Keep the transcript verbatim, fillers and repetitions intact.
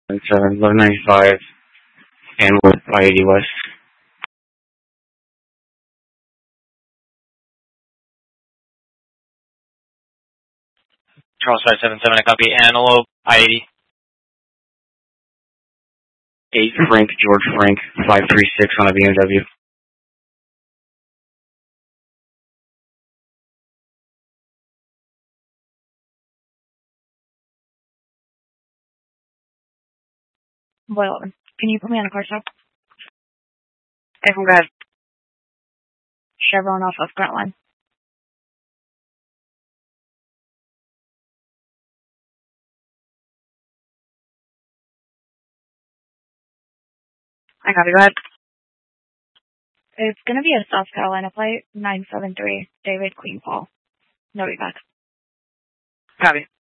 It's uh, eleven ninety-five and with I eighty West. Charles five seven seven, I copy. Antelope, I eighty. eight Frank, George Frank, five three six on a B M W. Well, can you put me on a car stop? Everyone go ahead. Chevron off of Grantline. I copy, go ahead. It's going to be a South Carolina plate, nine seven three, David Queen Paul. No back. Copy.